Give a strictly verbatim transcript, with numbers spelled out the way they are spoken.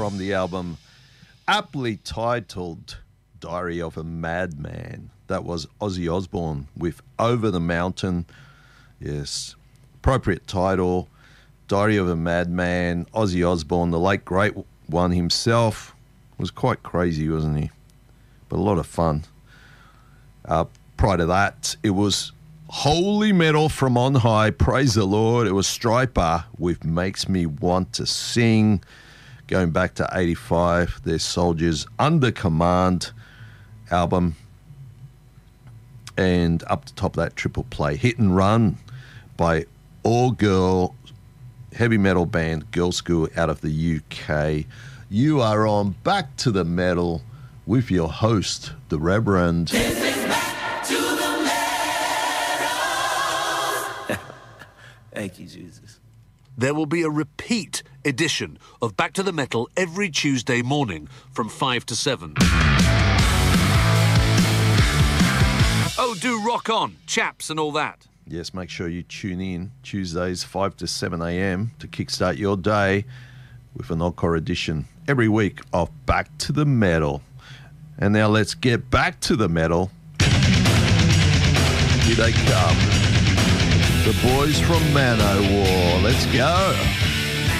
from the album aptly titled Diary of a Madman. That was Ozzy Osbourne with Over the Mountain. Yes, appropriate title, Diary of a Madman. Ozzy Osbourne, the late great one himself, was quite crazy, wasn't he? But a lot of fun. Uh, prior to that, it was Holy Metal from On High, praise the Lord. It was Stryper with Makes Me Want to Sing. Going back to eighty-five, their Soldiers Under Command album. And up the top of that, triple play, Hit and Run by all-girl heavy metal band Girl School out of the U K. You are on Back to the Metal with your host, the Reverend. This is Back to the Metal. Thank you, Jesus. There will be a repeat edition of Back to the Metal every Tuesday morning from five to seven. Oh, do rock on, chaps and all that. Yes, make sure you tune in Tuesdays five to seven a.m. to kickstart your day with an encore edition every week of Back to the Metal. And now let's get back to the metal. Here they come. The boys from Manowar. Let's go.